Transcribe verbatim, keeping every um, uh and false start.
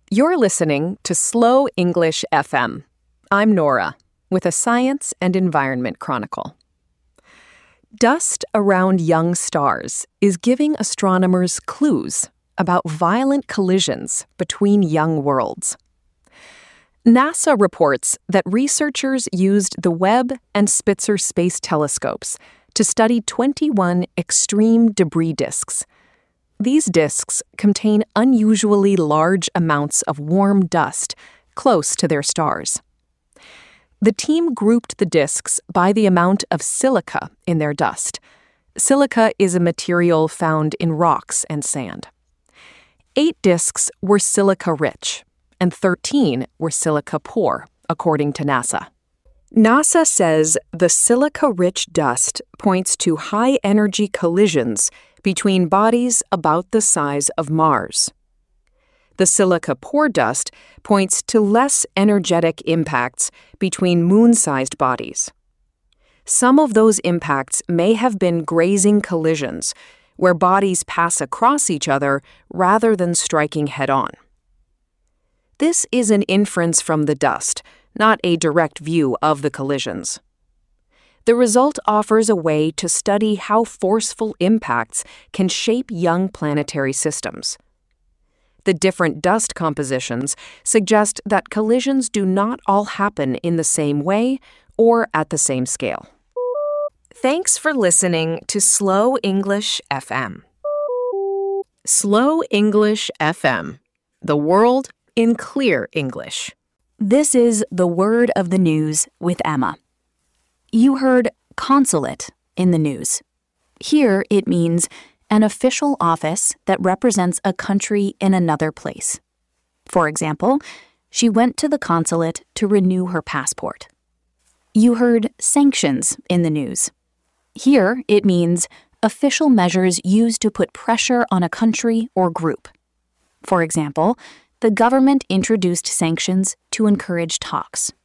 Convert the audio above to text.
You're listening to Slow English F M. I'm Nora, with a Science and Environment Chronicle. Dust around young stars is giving astronomers clues about violent collisions between young worlds. NASA reports that researchers used the Webb and Spitzer space telescopes to study twenty-one extreme debris disks. These disks contain unusually large amounts of warm dust close to their stars. The team grouped the disks by the amount of silica in their dust. Silica is a material found in rocks and sand. Eight disks were silica-rich, and thirteen were silica-poor, according to NASA. NASA says the silica-rich dust points to high-energy collisions between bodies about the size of Mars. The silica-poor dust points to less energetic impacts between moon-sized bodies. Some of those impacts may have been grazing collisions, where bodies pass across each other rather than striking head-on. This is an inference from the dust, not a direct view of the collisions. The result offers a way to study how forceful impacts can shape young planetary systems. The different dust compositions suggest that collisions do not all happen in the same way or at the same scale. Thanks for listening to Slow English F M. Slow English F M. The world in clear English. This is the word of the news with Emma. You heard consulate in the news. Here it means an official office that represents a country in another place. For example, she went to the consulate to renew her passport. You heard sanctions in the news. Here it means official measures used to put pressure on a country or group. For example, the government introduced sanctions to encourage talks.